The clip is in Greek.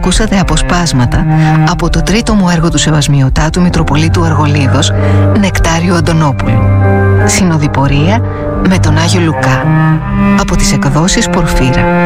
Ακούσατε αποσπάσματα από το τρίτο μου έργο του Σεβασμιωτάτου Μητροπολίτου Αργολίδος, Νεκτάριο Αντωνόπουλου. Συνοδοιπορία με τον Άγιο Λουκά, από τις εκδόσεις Πορφύρα.